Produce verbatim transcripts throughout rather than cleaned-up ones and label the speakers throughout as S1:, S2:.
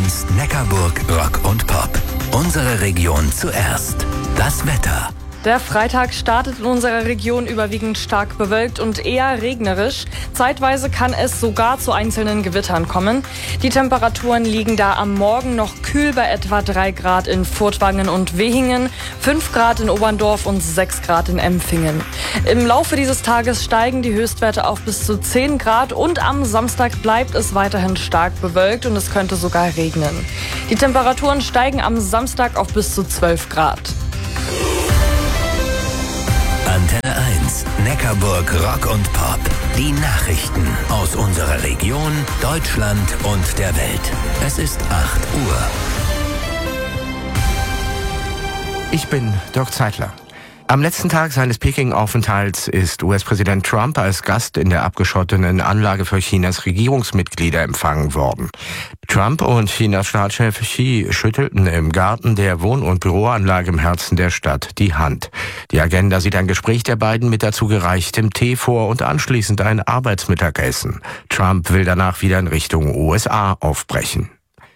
S1: eins Neckarburg Rock und Pop. Unsere Region zuerst. Das Wetter.
S2: Der Freitag startet in unserer Region überwiegend stark bewölkt und eher regnerisch. Zeitweise kann es sogar zu einzelnen Gewittern kommen. Die Temperaturen liegen da am Morgen noch kühl bei etwa drei Grad in Furtwangen und Wehingen, fünf Grad in Oberndorf und sechs Grad in Empfingen. Im Laufe dieses Tages steigen die Höchstwerte auf bis zu zehn Grad und am Samstag bleibt es weiterhin stark bewölkt und es könnte sogar regnen. Die Temperaturen steigen am Samstag auf bis zu zwölf Grad.
S1: Antenne eins, Neckarburg Rock und Pop. Die Nachrichten aus unserer Region, Deutschland und der Welt. Es ist acht Uhr.
S3: Ich bin Dirk Zeitler. Am letzten Tag seines Peking-Aufenthalts ist U S-Präsident Trump als Gast in der abgeschotteten Anlage für Chinas Regierungsmitglieder empfangen worden. Trump und Chinas Staatschef Xi schüttelten im Garten der Wohn- und Büroanlage im Herzen der Stadt die Hand. Die Agenda sieht ein Gespräch der beiden mit dazu gereichtem Tee vor und anschließend ein Arbeitsmittagessen. Trump will danach wieder in Richtung U S A aufbrechen.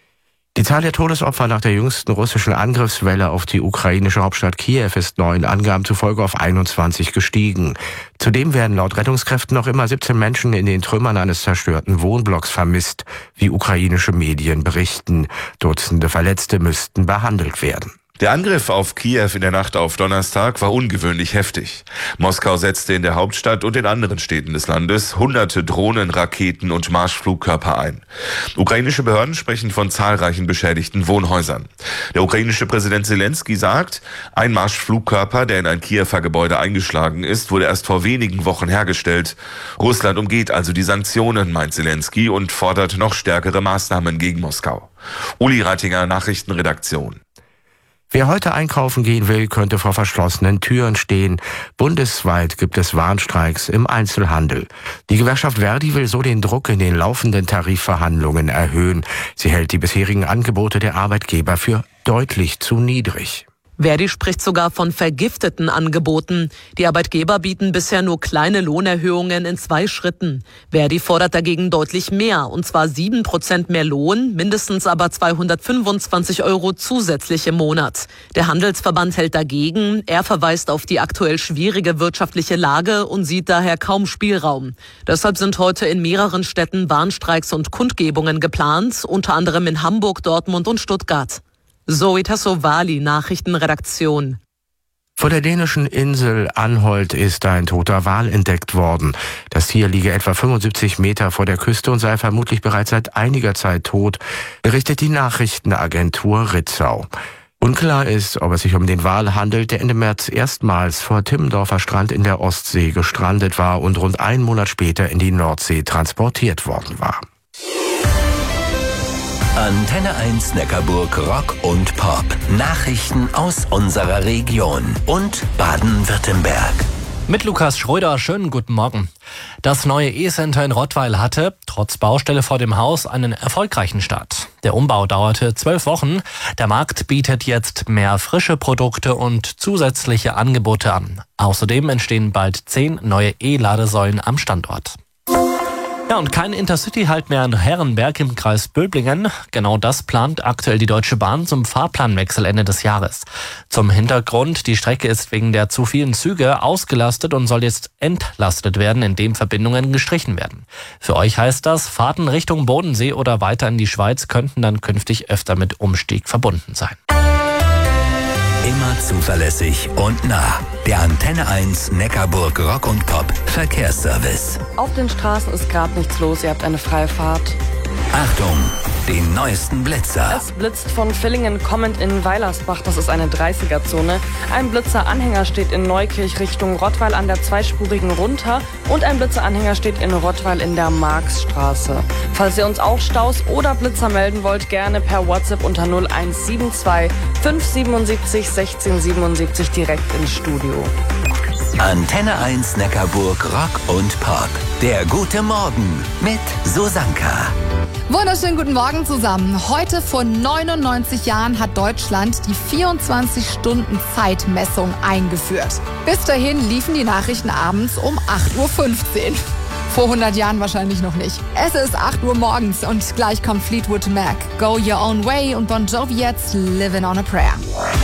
S3: Die Zahl der Todesopfer nach der jüngsten russischen Angriffswelle auf die ukrainische Hauptstadt Kiew ist neuen Angaben zufolge auf einundzwanzig gestiegen. Zudem werden laut Rettungskräften noch immer siebzehn Menschen in den Trümmern eines zerstörten Wohnblocks vermisst, wie ukrainische Medien berichten. Dutzende Verletzte müssten behandelt werden.
S4: Der Angriff auf Kiew in der Nacht auf Donnerstag war ungewöhnlich heftig. Moskau setzte in der Hauptstadt und in anderen Städten des Landes hunderte Drohnen, Raketen und Marschflugkörper ein. Ukrainische Behörden sprechen von zahlreichen beschädigten Wohnhäusern. Der ukrainische Präsident Zelensky sagt, ein Marschflugkörper, der in ein Kiewer Gebäude eingeschlagen ist, wurde erst vor wenigen Wochen hergestellt. Russland umgeht also die Sanktionen, meint Zelensky, und fordert noch stärkere Maßnahmen gegen Moskau. Uli Rattinger, Nachrichtenredaktion.
S3: Wer heute einkaufen gehen will, könnte vor verschlossenen Türen stehen. Bundesweit gibt es Warnstreiks im Einzelhandel. Die Gewerkschaft Verdi will so den Druck in den laufenden Tarifverhandlungen erhöhen. Sie hält die bisherigen Angebote der Arbeitgeber für deutlich zu niedrig.
S5: Verdi spricht sogar von vergifteten Angeboten. Die Arbeitgeber bieten bisher nur kleine Lohnerhöhungen in zwei Schritten. Verdi fordert dagegen deutlich mehr, und zwar sieben Prozent mehr Lohn, mindestens aber zweihundertfünfundzwanzig Euro zusätzlich im Monat. Der Handelsverband hält dagegen. Er verweist auf die aktuell schwierige wirtschaftliche Lage und sieht daher kaum Spielraum. Deshalb sind heute in mehreren Städten Warnstreiks und Kundgebungen geplant, unter anderem in Hamburg, Dortmund und Stuttgart. Zoe Tassovali, Nachrichtenredaktion.
S3: Vor der dänischen Insel Anholt ist ein toter Wal entdeckt worden. Das Tier liege etwa fünfundsiebzig Meter vor der Küste und sei vermutlich bereits seit einiger Zeit tot, berichtet die Nachrichtenagentur Ritzau. Unklar ist, ob es sich um den Wal handelt, der Ende März erstmals vor Timmendorfer Strand in der Ostsee gestrandet war und rund einen Monat später in die Nordsee transportiert worden war.
S1: Antenne eins Neckarburg Rock und Pop. Nachrichten aus unserer Region und Baden-Württemberg.
S6: Mit Lukas Schröder, schönen guten Morgen. Das neue E-Center in Rottweil hatte, trotz Baustelle vor dem Haus, einen erfolgreichen Start. Der Umbau dauerte zwölf Wochen. Der Markt bietet jetzt mehr frische Produkte und zusätzliche Angebote an. Außerdem entstehen bald zehn neue E-Ladesäulen am Standort. Ja, und kein Intercity-Halt mehr in Herrenberg im Kreis Böblingen. Genau das plant aktuell die Deutsche Bahn zum Fahrplanwechsel Ende des Jahres. Zum Hintergrund, die Strecke ist wegen der zu vielen Züge ausgelastet und soll jetzt entlastet werden, indem Verbindungen gestrichen werden. Für euch heißt das, Fahrten Richtung Bodensee oder weiter in die Schweiz könnten dann künftig öfter mit Umstieg verbunden sein.
S1: Immer zuverlässig und nah. Der Antenne eins Neckarburg Rock und Pop Verkehrsservice.
S2: Auf den Straßen ist gerade nichts los, ihr habt eine freie Fahrt.
S1: Achtung, den neuesten Blitzer.
S2: Es blitzt von Villingen kommend in Weilersbach, das ist eine dreißiger-Zone. Ein Blitzeranhänger steht in Neukirch Richtung Rottweil an der zweispurigen runter und ein Blitzeranhänger steht in Rottweil in der Marxstraße. Falls ihr uns auch Staus oder Blitzer melden wollt, gerne per WhatsApp unter null eins sieben zwei fünf sieben sieben sechs sechs sieben sieben direkt ins Studio.
S1: Antenne eins Neckarburg Rock und Pop. Der gute Morgen mit Susanka.
S7: Wunderschönen guten Morgen zusammen. Heute vor neunundneunzig Jahren hat Deutschland die vierundzwanzig-Stunden-Zeitmessung eingeführt. Bis dahin liefen die Nachrichten abends um acht Uhr fünfzehn. Vor hundert Jahren wahrscheinlich noch nicht. Es ist acht Uhr morgens und gleich kommt Fleetwood Mac, Go Your Own Way und Bon Jovi jetzt Living on a Prayer.